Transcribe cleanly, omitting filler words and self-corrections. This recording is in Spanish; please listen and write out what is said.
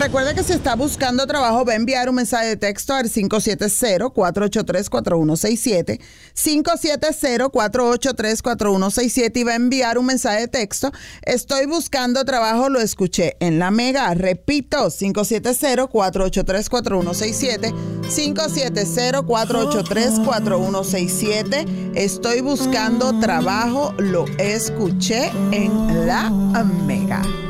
Recuerde que si está buscando trabajo, va a enviar un mensaje de texto al 570-483-4167, 570-483-4167 y va a enviar un mensaje de texto. Estoy buscando trabajo, lo escuché en La Mega. Repito, 570-483-4167, 570-483-4167. Estoy buscando trabajo, lo escuché en La Mega.